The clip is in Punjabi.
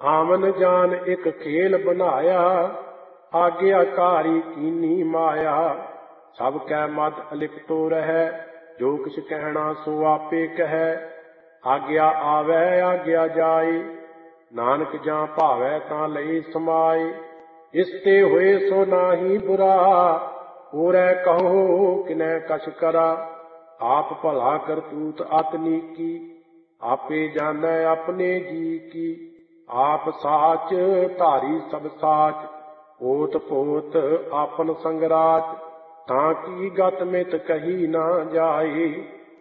ਆਵਨ ਜਾਨ ਇੱਕ ਖੇਲ ਬਨਾਇਆ, ਆਗਿਆਕਾਰੀ ਕੀਨੀ ਮਾਇਆ। ਸਭ ਕੈ ਮਦ ਅਲਿਪਤੋ ਰਹੈ, ਜੋ ਕਿਛ ਕਹਿਣਾ ਸੋ ਆਪੇ ਕਹੈ। ਆਗਿਆ ਆਵੈ ਆਗਿਆ ਜਾਏ, ਨਾਨਕ ਜਾਂ ਭਾਵੈ ਤਾਂ ਲਈ ਸਮਾਏ। ਇਸ ਤੇ ਹੋਏ ਸੋ ਨਾਹੀ ਬੁਰਾ, ਹੋਰੈ ਕਹੋ ਕਿਨੈ ਕਛ ਕਰਾ। ਆਪ ਭਲਾ ਕਰਤੂਤ ਅਤ ਨੀਕੀ, ਆਪੇ ਜਾਣੈ ਆਪਣੇ ਜੀ ਕੀ। ਆਪ ਸਾਚ ਧਾਰੀ ਸਭ ਸਾਚ, ਓਤ ਪੋਤ ਆਪਨ ਸੰਗਰਾਚ। ਤਾਂ ਕੀ ਗਤ ਮਿਤ ਕਹੀ ਨਾ ਜਾਏ।